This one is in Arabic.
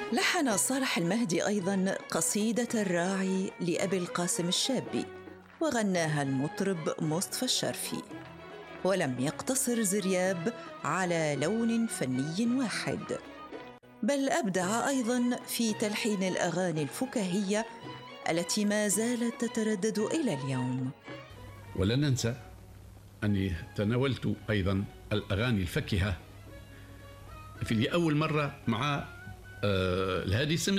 لحن صالح المهدي أيضاً قصيدة الراعي لأبي القاسم الشابي، وغناها المطرب مصطفى الشرفي. ولم يقتصر زرياب على لون فني واحد، بل أبدع أيضاً في تلحين الأغاني الفكاهية التي ما زالت تتردد إلى اليوم. ولن ننسى أني تناولت أيضا الأغاني الفكهة في لأول مرة مع الهادي السمسم.